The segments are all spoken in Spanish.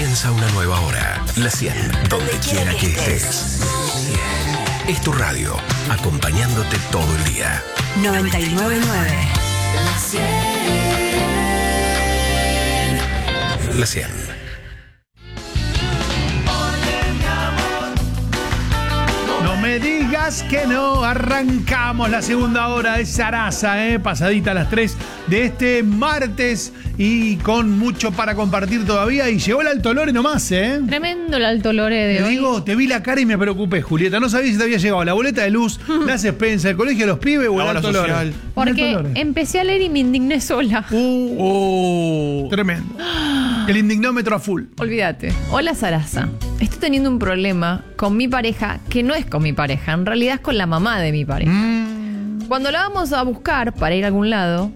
Comienza una nueva hora. La 100, donde quiera que estés. Es tu radio, acompañándote todo el día. 99.9. La 100. No me digas que no, arrancamos la segunda hora de Sarasa, pasadita a las 3 de este martes y con mucho para compartir todavía. Y llegó el Alto Lore nomás, Tremendo el Alto Lore de Te hoy. digo, te vi la cara y me preocupé, Julieta. No sabía si te había llegado la boleta de luz, las expensas, el colegio de los pibes o el La hora Alto Lore. social. Porque empecé a leer y me indigné sola. Tremendo. El indignómetro a full. Olvídate. Hola, Sarasa. Estoy teniendo un problema con mi pareja, que no es con mi pareja, en realidad es con la mamá de mi pareja. Cuando la vamos a buscar para ir a algún lado,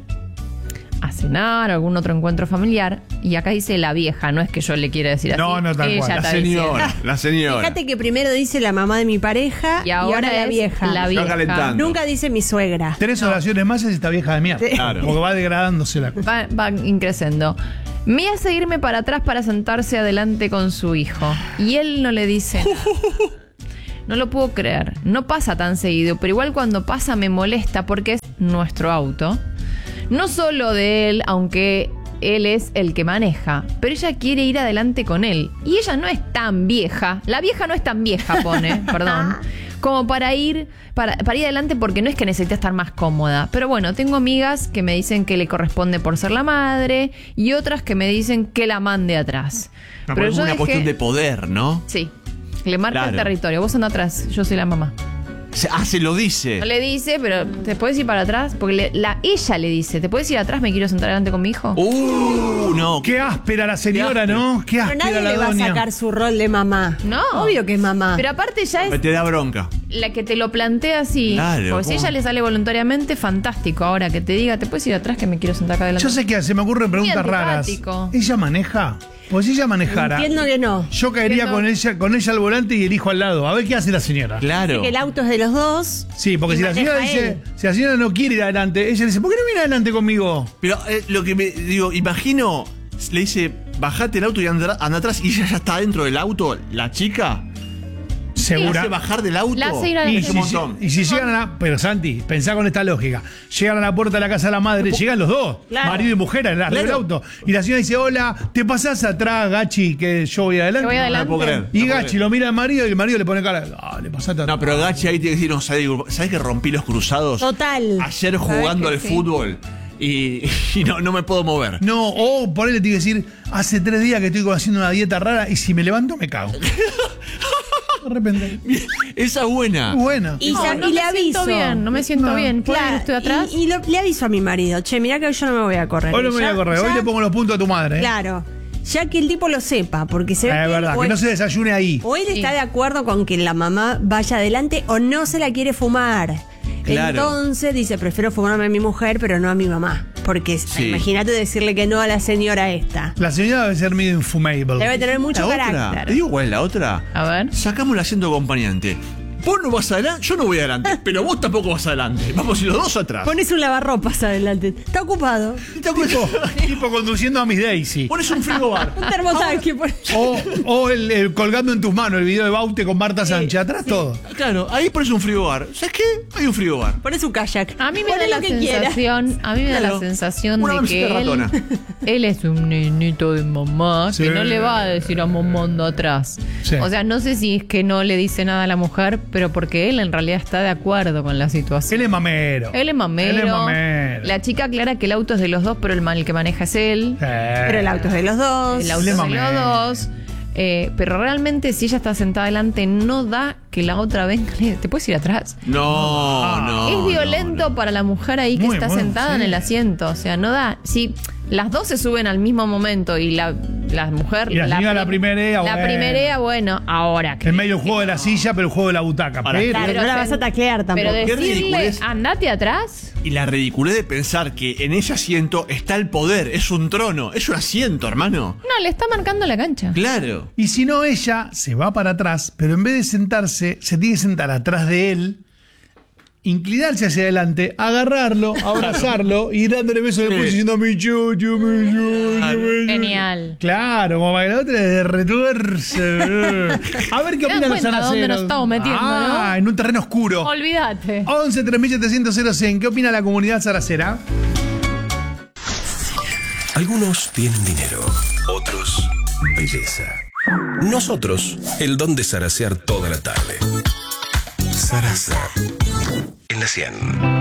a cenar, a algún otro encuentro familiar, y acá dice la vieja, no es que yo le quiera decir así. No, tal ella cual. está La señora, diciendo. la señora. Fíjate que primero dice la mamá de mi pareja Y ahora la es vieja. la Está vieja. calentando. Nunca dice mi suegra. 3 oraciones más es esta vieja de mierda. Claro. Porque va degradándose la cosa. Va increciendo. Me hace irme para atrás para sentarse adelante con su hijo. Y él no le dice nada. No lo puedo creer. No pasa tan seguido, pero igual cuando pasa me molesta porque es nuestro auto. No solo de él, aunque él es el que maneja, pero ella quiere ir adelante con él. Y ella no es tan vieja. La vieja no es tan vieja, pone, perdón. Como para ir adelante, porque no es que necesite estar más cómoda. Pero bueno, tengo amigas que me dicen que le corresponde por ser la madre y otras que me dicen que la mande atrás. No, pero es una dejé- cuestión de poder, ¿no? Sí, le marca el Claro. territorio. Vos anda atrás, yo soy la mamá. Se lo dice. No le dice, pero ¿te puedes ir para atrás? Porque ella le dice, ¿te puedes ir atrás? Me quiero sentar adelante con mi hijo. No. Qué áspera la señora, Qué ¿no? Qué Pero áspera nadie la le va a doña. sacar su rol de mamá. No. Obvio que es mamá. Pero aparte ya es Te da bronca. la que te lo plantea así. Claro, porque si ¿cómo? ella le sale voluntariamente, fantástico. Ahora que te diga, ¿te puedes ir atrás que me quiero sentar acá adelante? Yo sé que se me ocurren preguntas raras. antipático. ¿Ella maneja? Pues si ella manejara, Entiendo que no. yo caería Entiendo. con ella al volante y el hijo al lado. A ver qué hace la señora. Claro. Que el auto es de los dos. Sí, porque Y si la señora maneja dice, él. si la señora no quiere ir adelante, ella dice, ¿por qué no viene adelante conmigo? Pero lo que me digo, imagino, le dice, bajate el auto y anda atrás y ella ya está dentro del auto, la chica. ¿La Segura. hace bajar del auto? La hace ir a- Y Es un montón. si llegan a la... Pero Santi, pensá con esta lógica. Llegan a la puerta de la casa de la madre, llegan los dos, Claro. marido y mujer, al del Claro. auto. Y la señora dice, hola, ¿te pasás atrás, Gachi, que yo voy adelante? Yo voy No adelante. lo puedo creer. Y No puedo Gachi creer. lo mira al marido y el marido le pone cara, dale, pasate atrás. No, pero Gachi ahí tiene que decir, no, ¿sabes que rompí los cruzados? Total. Ayer jugando que al sí? fútbol y no me puedo mover. No, o por él le tiene que decir, hace 3 días que estoy haciendo una dieta rara y si me levanto me cago. De repente. Esa es buena. Buena. Y, No, ya- no y le me siento aviso. bien, no me siento No, bien. ¿Puedo Claro, estoy atrás? y le aviso a mi marido, che, mirá que hoy yo no me voy a correr. Hoy no me voy Ya- a correr, hoy ya- le pongo los puntos a tu madre. Claro. Ya que el tipo lo sepa, porque se ve Es verdad, o que él- no se desayune ahí. o él Sí. está de acuerdo con que la mamá vaya adelante o no se la quiere fumar. Claro. Entonces dice, prefiero fumarme a mi mujer, pero no a mi mamá. Porque Sí. imagínate decirle que no a la señora esta. La señora debe ser medio infumable. Debe tener mucho La otra, carácter. ¿te digo cuál es la otra? A ver. Sacamos el asiento acompañante. Vos no vas adelante, yo no voy adelante, pero vos tampoco vas adelante. Vamos a ir los dos atrás. Pones un lavarropas adelante. Está ocupado. Tipo conduciendo a Miss Daisy. Pones un frigobar. Un termotanque. O el colgando en tus manos el video de Baute con Marta Sánchez. Atrás todo. Claro, ahí pones un frigobar. ¿Sabes qué? Hay un frigobar. Pones un kayak. A mí me Poné da la lo que quieras. sensación, a mí me da la Claro. sensación Una de mesita que ratona. él es un nenito de mamá Sí. que no le va a decir a mamá anda atrás. Sí. O sea, no sé si es que no le dice nada a la mujer, pero porque él en realidad está de acuerdo con la situación. Él es mamero. Él es mamero. Él es mamero. La chica aclara que el auto es de los dos, pero el que maneja es él. Pero el auto es de los dos. El auto Él es es de los mamero. dos. Pero realmente si ella está sentada adelante no da que la otra venga. ¿Te puedes ir atrás? No. Es violento para la mujer ahí que Muy, está muy, sentada sí. en el asiento. O sea, no da. Si las dos se suben al mismo momento y la mujer. Y la señora la primerea, La bueno. primerea, bueno, ahora que. En medio el juego de la silla, pero el juego de la butaca. Ahora, Pero- Claro, no la vas a taclear tampoco. Pero Qué decirle, ridiculez. andate atrás. Y la ridiculez de pensar que en ese asiento está el poder, es un trono, es un asiento, hermano. No, le está marcando la cancha. Claro. Y si no, ella se va para atrás, pero en vez de sentarse, se tiene que sentar atrás de él inclinarse hacia adelante, agarrarlo, abrazarlo y dándole besos después diciendo mi chucho, mi chucho, mi chucho. Genial. Claro, como para que la otra le retuerce. A ver qué ¿Te das opinan los cuenta zaraceros. dónde nos estamos metiendo, no? En un terreno oscuro. Olvídate. 11 3700 100. ¿Qué opina la comunidad zaracera? Algunos tienen dinero, otros belleza. Nosotros, el don de zaracear toda la tarde. Zaraza en la 100.